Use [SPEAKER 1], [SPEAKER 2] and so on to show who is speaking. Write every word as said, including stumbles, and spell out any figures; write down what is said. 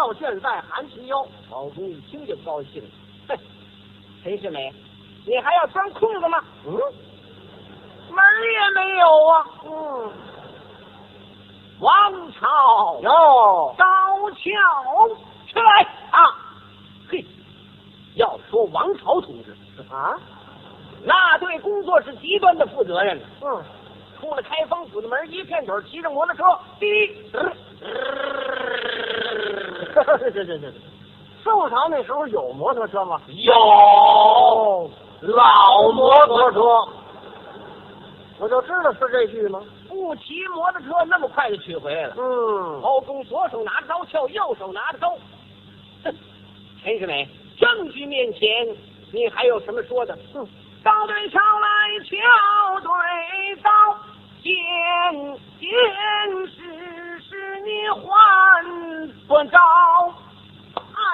[SPEAKER 1] 到现在还提腰，老公一听就高兴了。哼，陈世美，你还要钻空子吗？嗯，门儿也没有啊。嗯，王朝
[SPEAKER 2] 哟，
[SPEAKER 1] 高桥出来啊！嘿，要说王朝同志
[SPEAKER 2] 啊，
[SPEAKER 1] 那对工作是极端的负责任的。
[SPEAKER 2] 嗯，
[SPEAKER 1] 出了开封府的门，一片腿骑着摩托车，滴，
[SPEAKER 2] 这这这这，宋朝那时候有摩托车吗？
[SPEAKER 1] 有老摩托车，
[SPEAKER 2] 我就知道是这句吗？
[SPEAKER 1] 不骑摩托车那么快就取回来了。
[SPEAKER 2] 嗯，
[SPEAKER 1] 包公左手拿着刀鞘，右手拿着刀。哼，陈世美，证据面前，你还有什么说的？
[SPEAKER 2] 嗯，
[SPEAKER 1] 刀对鞘来，鞘对刀，见见时是你还不着。